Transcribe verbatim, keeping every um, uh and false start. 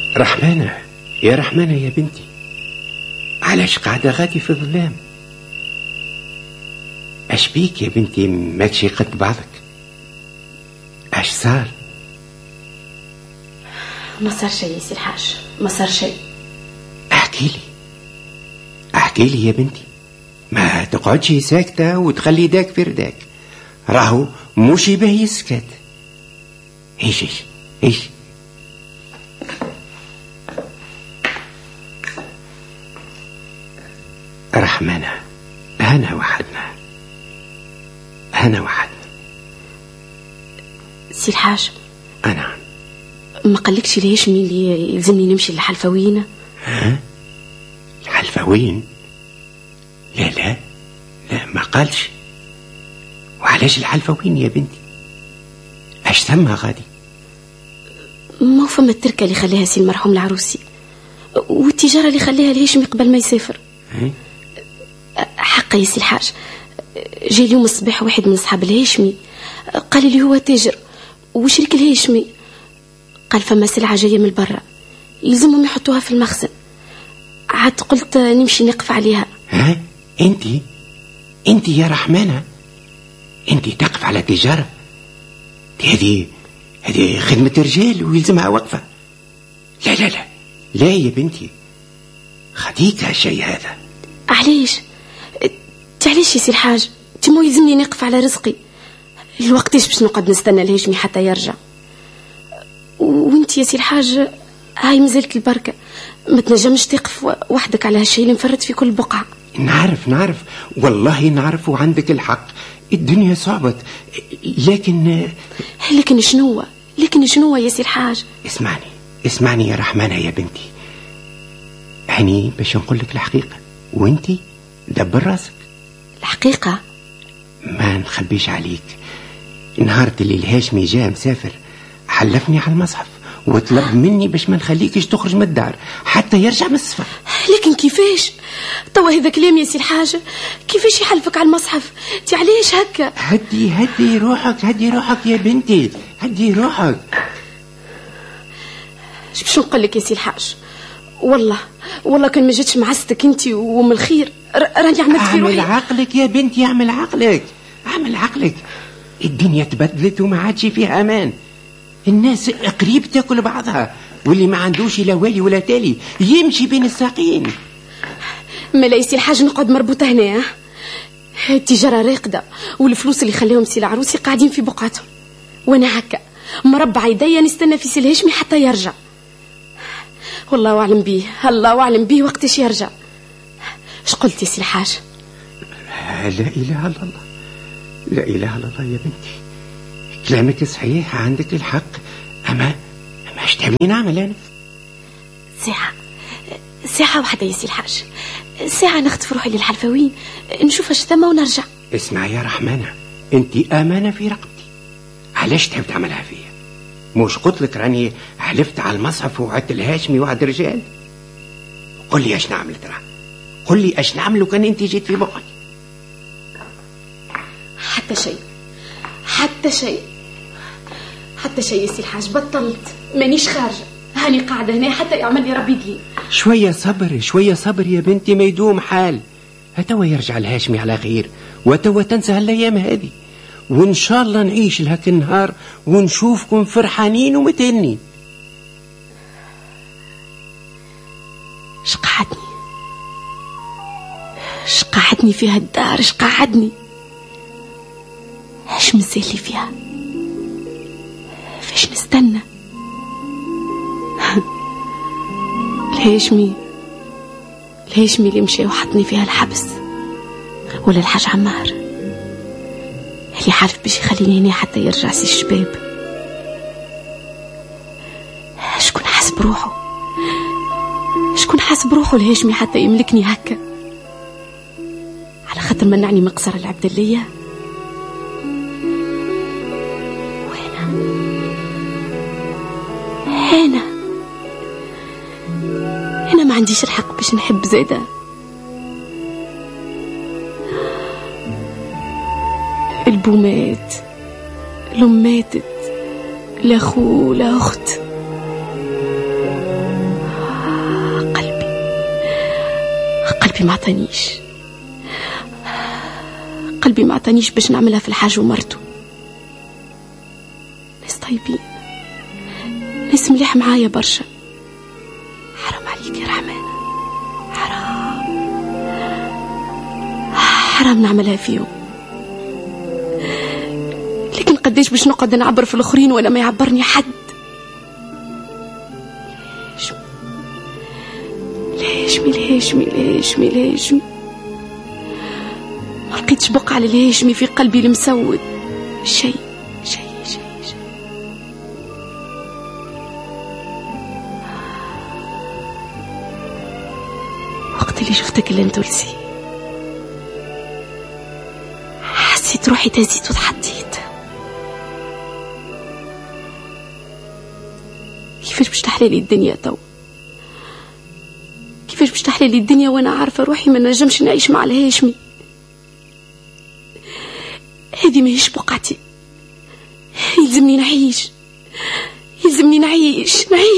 رحمانة يا رحمانة يا بنتي، علاش قاعدة غادي في الظلام؟ اش بيك يا بنتي ماكشي قد بعضك؟ اش صار؟ ما صار شيء يا سي الحاج، ما صار شيء. احكي لي احكي لي يا بنتي، ما تقعدش ساكتة وتخلي داك في رداك، راهو مش يبه يسكت. ايش ايش ايش رحمانة، أنا وحدنا أنا وحدنا. سي الحاج أنا ما قالكش ليش مين اللي يلزمني نمشي للحلفوين؟ ها؟ الحلفوين؟ لا لا لا ما قالش. وعلاش الحلفوين يا بنتي؟ اش ثم غادي؟ ما فما التركة اللي خليها سي المرحوم العروسي، والتجارة اللي خليها الهاشمي قبل ما يسافر. ها؟ حقا يا سي الحاج، جاي اليوم الصباح واحد من اصحاب الهاشمي قال لي هو تاجر وشريك الهاشمي، قال فما سلعة جاية من برا يلزمهم يحطوها في المخزن. عاد قلت نمشي نقف عليها. ها؟ انتي انتي يا رحمانة انتي تقف على تجارة؟ هذه هذه خدمة رجال ويلزمها وقفة. لا لا لا لا يا بنتي، خديك هالشي هذا. علاش تعليش يا سي الحاج؟ تمو يلزمني نقف على رزقي، الوقتيش باش نقعد نستنى الهاشمي حتى يرجع؟ وانت يا سي الحاج هاي مازالت البركة، ما تنجمش تقف وحدك على هالشيء اللي مفرط في كل بقعة. نعرف نعرف والله نعرف، وعندك الحق، الدنيا صعبت، لكن لكن شنو لكن شنو يا سي الحاج؟ اسمعني اسمعني يا رحمانة يا بنتي، يعني باش نقول لك الحقيقة وانتي دبر راسك. الحقيقة ما نخبيش عليك، نهار اللي الهاشمي جاء مسافر حلفني على المصحف وطلب مني باش ما نخليكش تخرج من الدار حتى يرجع من السفر. لكن كيفاش توا هذا كلام يا سي الحاج؟ كيفاش يحلفك على المصحف؟ تي علاش هكا؟ هدي هدي روحك هدي روحك يا بنتي، هدي روحك. اش باش نقول لك يا سي الحاج؟ والله والله كان ما جاتش معستك انت ومن الخير راني عملت في روحي. اعمل عقلك يا بنتي، اعمل عقلك اعمل عقلك. الدنيا تبدلت وما عادش فيها امان، الناس قريب تاكل بعضها، واللي ما عندوش لا والي ولا تالي يمشي بين الساقين. ما لا يسي الحاج نقعد مربوطه هنا، التجاره راقده والفلوس اللي خليهم سي العروسي قاعدين في بقعتهم، وانا هكا مربع يديا نستنى في سي الهاشمي حتى يرجع. والله اعلم بيه الله اعلم بيه وقتاش يرجع. اش قلت يا سي الحاج؟ لا اله الا الله لا اله الا الله يا بنتي، كلامك صحيح، عندك الحق، اما اما اش تبغي نعمل انا؟ ساعه ساعه واحده يا سي الحاج، ساعه نخطف روحي للحلفوين نشوف اش ثم ونرجع. اسمع يا رحمانه، انت امانه في رقبتي، علاش تحب تعملها فيا؟ مش قلت لك راني حلفت على المصحف وعدت الهاشمي وعد الرجال؟ قل لي اش نعمل ترى، قل لي اش نعمل لو كان انت جيت في بقعي؟ حتى شيء حتى شيء حتى شيء يا سي الحاج، بطلت مانيش خارجه، هاني قاعده هنا حتى يعمل لي ربي يدلي. شويه صبر شويه صبر يا بنتي، ما يدوم حال، هتوا يرجع الهاشمي على خير، وتوا تنسى هالايام هذه، وان شاء الله نعيش لهاك النهار ونشوفكم فرحانين ومتهنين. شقعدني شقعدني في هالدار، شقعدني اش مازال لي فيها، فاش نستنى؟ الهاشمي الهاشمي اللي مشى وحطني فيها الحبس، ولا الحاج عمار اللي حالف باش يخليني هنا حتى يرجع سي الشباب. شكون حاسب روحه شكون حاسب روحه الهاشمي حتى يملكني هكا على خاطر منعني مقصر العبد اللية؟ أنا أنا ما عنديش الحق باش نحب زيدا. البو مات، الأم ماتت، لا أخو لا أخت، قلبي ما عطانيش قلبي ما عطانيش باش نعملها في الحاج ومرته. ناس طيبين، ناس مليح معايا برشا. حرام عليك يا رحمن، حرام حرام نعملها فيهم. لكن قديش باش نقعد نعبر في الاخرين وانا ما يعبرني حد؟ الهاشمي الهاشمي الهاشمي الهاشمي ما لقيتش بقعة على الهاشمي في قلبي المسود. شيء شيء شيء شيء وقت اللي شفتك الانتولسي حسيت روحي تهزيت وتحطيت. كيفاش باش تحلالي الدنيا تو؟ كيفاش باش تحلالي الدنيا وانا عارفه روحي ما نجمش نعيش مع الهاشمي؟ هذه ماهيش بقعتي، يلزمني نعيش، يلزمني نعيش نعيش